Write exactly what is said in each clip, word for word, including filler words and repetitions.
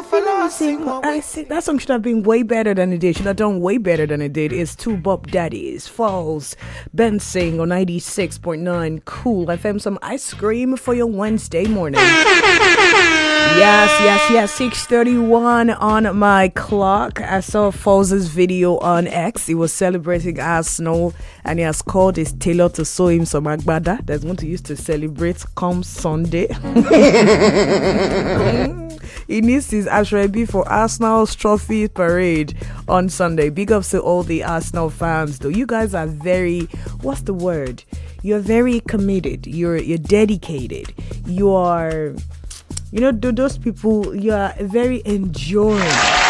let me sing. I sing. That song should have been way better than it did. Should have done way better than it did. It's Two Bob Daddies, Falls, Ben Sing on ninety-six point nine Cool F M. Some ice cream for your Wednesday morning. Yes, yes, yes. six thirty-one on my clock. I saw Falls' video on X. He was celebrating Arsenal and he has called his tailor to sew him some agbada that's going to use to celebrate come Sunday. He needs his Ashrabi for Arsenal's trophy parade on Sunday. Big ups to all the Arsenal fans, though. You guys are very, what's the word? You're very committed. You're you're dedicated. You are, you know, those people, you are very enduring.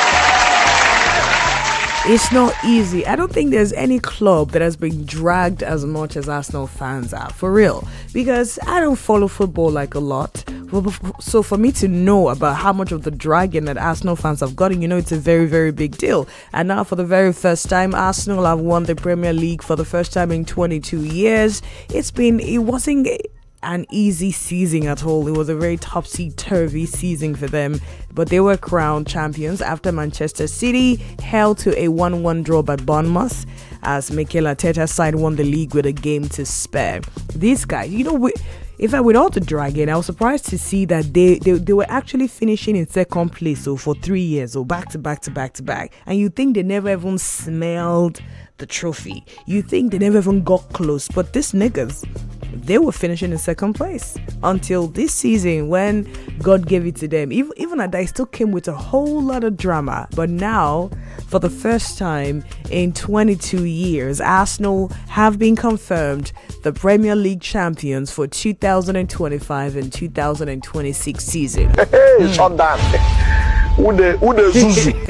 It's not easy. I don't think there's any club that has been dragged as much as Arsenal fans are, for real. Because I don't follow football like a lot. So for me to know about how much of the dragging that Arsenal fans have gotten, you know, it's a very, very big deal. And now for the very first time, Arsenal have won the Premier League for the first time in twenty-two years. It's been, it wasn't an easy season at all. It was a very topsy-turvy season for them, but they were crowned champions after Manchester City held to a one one draw by Bournemouth as Mikel Arteta's side won the league with a game to spare. These guys, you know, we, in fact, with all the dragging, I was surprised to see that they, they, they were actually finishing in second place so for three years, so back to back to back to back. And you think they never even smelled the trophy. You think they never even got close. But these niggas, they were finishing in second place until this season when God gave it to them. Even, even at that, it still came with a whole lot of drama. But now, for the first time in twenty-two years, Arsenal have been confirmed the Premier League champions for two thousand twenty-five and two thousand twenty-six season. Hey, mm. Shut down. Who the, who the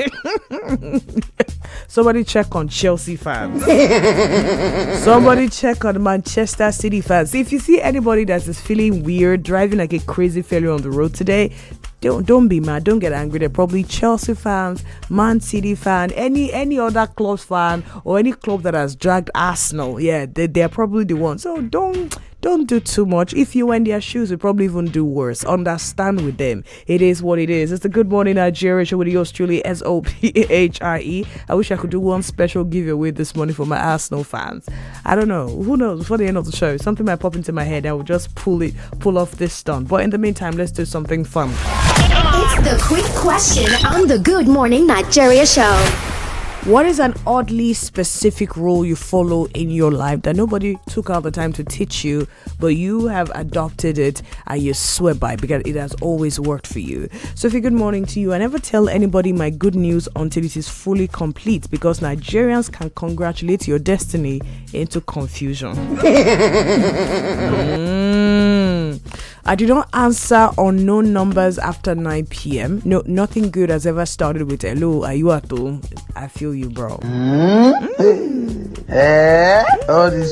Zuzu? Somebody check on Chelsea fans. Somebody check on Manchester City fans. If you see anybody that is feeling weird, driving like a crazy failure on the road today, don't don't be mad. Don't get angry. They're probably Chelsea fans, Man City fan, any any other club fan, or any club that has dragged Arsenal. Yeah, they, they're probably the ones. So don't don't do too much. If you were in their shoes, you'd probably even do worse. Understand with them. It is what it is. It's the Good Morning Nigeria show with yours truly, S O P H I E. I wish I could do one special giveaway this morning for my Arsenal fans. I don't know. Who knows? Before the end of the show, something might pop into my head. I will just pull it, pull off this stunt. But in the meantime, let's do something fun. It's the quick question on the Good Morning Nigeria show. What is an oddly specific rule you follow in your life that nobody took out the time to teach you, but you have adopted it and you swear by because it has always worked for you? Sophie, good morning to you. I never tell anybody my good news until it is fully complete because Nigerians can congratulate your destiny into confusion. mm. I do not answer unknown numbers after nine p.m. No, nothing good has ever started with hello, are you at home? I feel you, bro. Mm. Mm. Eh? All this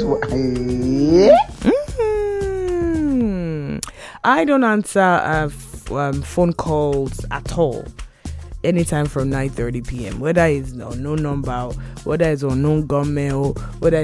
mm. I don't answer uh, f- um, phone calls at all. Anytime from nine thirty p.m. Whether it's unknown number, whether it's unknown gunmail, whether